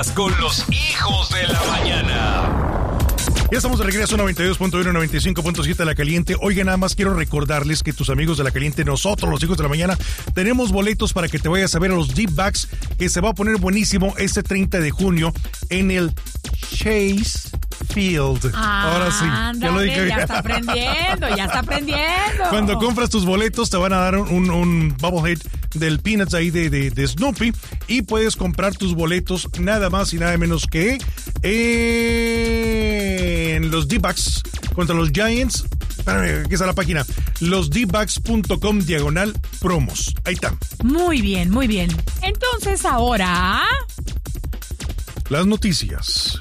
noticias con los hijos de la mañana. Ya estamos de regreso, 92.1, 95.7 de La Caliente. Oigan, nada más quiero recordarles que tus amigos de La Caliente, nosotros, los hijos de la mañana, tenemos boletos para que te vayas a ver a los Deep Backs, que se va a poner buenísimo este 30 de junio en el Chase Field. Ahora sí, ándale, ya lo dije. Ya está aprendiendo. Cuando compras tus boletos te van a dar un bobblehead del Peanuts ahí de Snoopy, y puedes comprar tus boletos nada más y nada menos que en los D-Backs contra los Giants. Espérame, aquí está la página, losdbacks.com/promos. Ahí está. Muy bien. Entonces ahora... las noticias.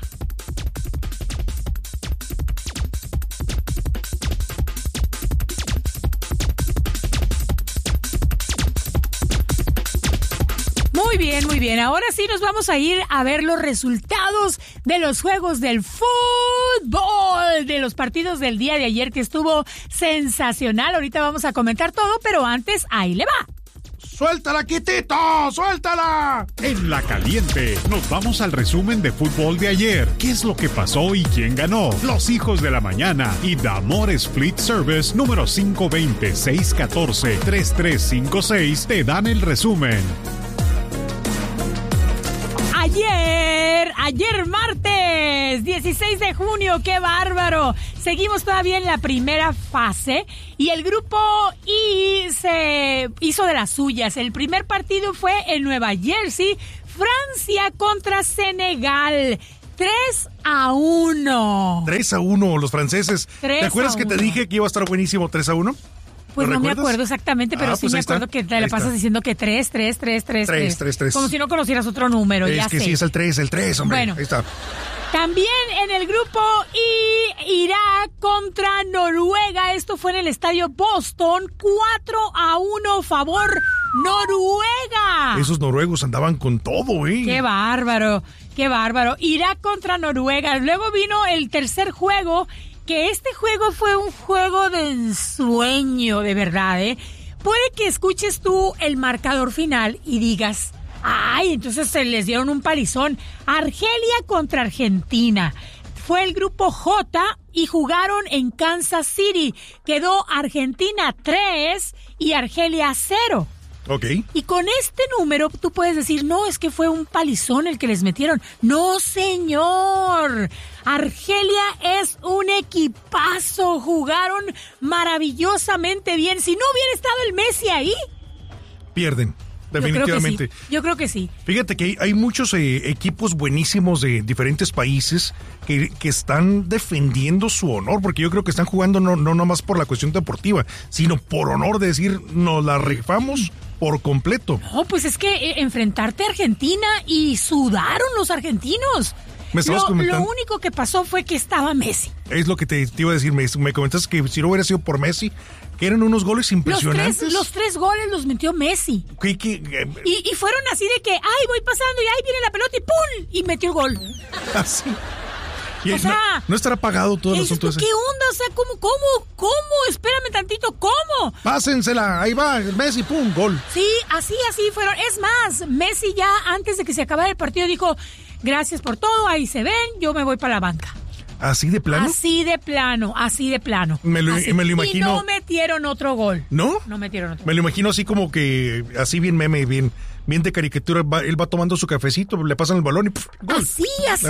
Muy bien. Ahora sí nos vamos a ir a ver los resultados de los juegos del fútbol, de los partidos del día de ayer, que estuvo sensacional. Ahorita vamos a comentar todo, pero antes, ahí le va. ¡Suéltala, Quitito! ¡Suéltala! En La Caliente nos vamos al resumen de fútbol de ayer. ¿Qué es lo que pasó y quién ganó? Los hijos de la mañana y Damores Fleet Service número 520-614-3356 te dan el resumen. Ayer martes 16 de junio, ¡qué bárbaro! Seguimos todavía en la primera fase y el grupo I se hizo de las suyas. El primer partido fue en Nueva Jersey, Francia contra Senegal. 3-1. 3-1 los franceses. ¿Te acuerdas que te dije que iba a estar buenísimo 3-1? Pues no me acuerdo exactamente, pero sí pues me acuerdo que te la pasas diciendo que 3. 3. Como si no conocieras otro número, ya sé. Es que sí, es el 3, hombre. Bueno, ahí está. También en el grupo I, Irak contra Noruega. Esto fue en el estadio Boston. 4-1, favor Noruega. Esos noruegos andaban con todo, ¿eh? Qué bárbaro. Irak contra Noruega. Luego vino el tercer juego, que este juego fue un juego de ensueño, de verdad, ¿eh? Puede que escuches tú el marcador final y digas, ¡ay! Entonces se les dieron un palizón. Argelia contra Argentina. Fue el grupo J y jugaron en Kansas City. Quedó Argentina 3 y Argelia 0. Ok. Y con este número tú puedes decir, no, es que fue un palizón el que les metieron. No, señor. Argelia es un equipazo. Jugaron maravillosamente bien. Si no hubiera estado el Messi ahí, pierden. Definitivamente. Yo creo que sí. Fíjate que hay muchos equipos buenísimos de diferentes países que están defendiendo su honor, porque yo creo que están jugando no nomás por la cuestión deportiva, sino por honor de decir, nos la rifamos por completo. No, pues es que enfrentarte a Argentina y sudaron los argentinos. Lo único que pasó fue que estaba Messi. Es lo que te iba a decir, me comentaste que si no hubiera sido por Messi, que eran unos goles impresionantes. Los tres goles los metió Messi. Y fueron así de que, ay, voy pasando y ahí viene la pelota y ¡pum! Y metió el gol. Así. Y o sea, no estará pagado todo el asunto ese. ¿Qué onda? O sea, ¿cómo? Espérame tantito, ¿cómo? Pásensela, ahí va, Messi, ¡pum! Gol. Sí, así fueron. Es más, Messi ya antes de que se acabara el partido dijo, gracias por todo, ahí se ven, yo me voy para la banca. ¿Así de plano? Así de plano. Me lo imagino. Y no metieron otro gol. ¿No? No metieron otro gol. Me lo imagino así como que, así bien meme, bien de caricatura, él va tomando su cafecito, le pasan el balón y ¡puf! ¡Gol! Así.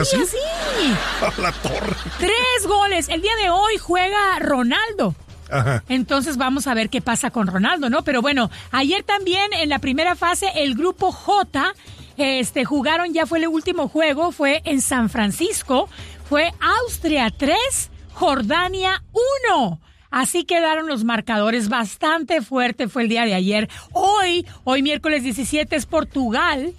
A la torre. 3 goles. El día de hoy juega Ronaldo. Ajá. Entonces vamos a ver qué pasa con Ronaldo, ¿no? Pero bueno, ayer también en la primera fase el grupo J jugaron, ya fue el último juego, fue en San Francisco, fue Austria 3, Jordania 1. Así quedaron los marcadores, bastante fuerte fue el día de ayer. Hoy miércoles 17 es Portugal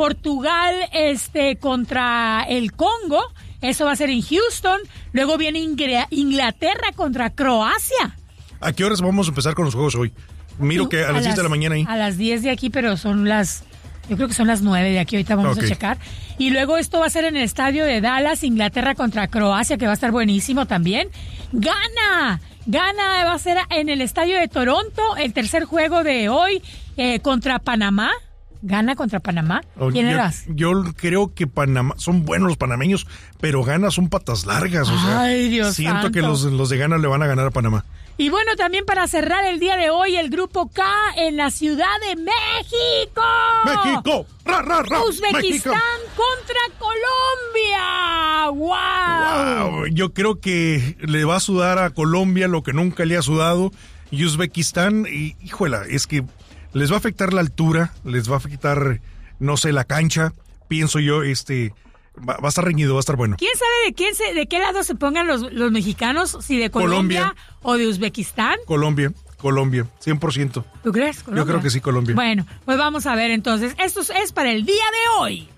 contra el Congo, eso va a ser en Houston, luego viene Inglaterra contra Croacia. ¿A qué horas vamos a empezar con los juegos hoy? Miro que a las 10 de la mañana ahí. A las 10 de aquí, pero yo creo que son las 9 de aquí, ahorita vamos a checar. Y luego esto va a ser en el estadio de Dallas, Inglaterra contra Croacia, que va a estar buenísimo también. Gana va a ser en el estadio de Toronto, el tercer juego de hoy contra Panamá. ¿Gana contra Panamá? ¿Quién eras? Yo creo que Panamá, son buenos los panameños, pero Ghana son patas largas. O sea, ay, Dios siento santo. que los de Ghana le van a ganar a Panamá. Y bueno, también para cerrar el día de hoy, el grupo K en la Ciudad de México. ¡México! ¡Ra, ra, ra! Uzbekistán contra Colombia. ¡Wow! Yo creo que le va a sudar a Colombia lo que nunca le ha sudado. Y Uzbekistán, híjola, es que les va a afectar la altura, les va a afectar, no sé, la cancha. Pienso yo, va a estar reñido, va a estar bueno. ¿Quién sabe de qué lado se pongan los mexicanos? Si de Colombia o de Uzbekistán. Colombia, 100%. ¿Tú crees? ¿Colombia? Yo creo que sí, Colombia. Bueno, pues vamos a ver entonces. Esto es para el día de hoy.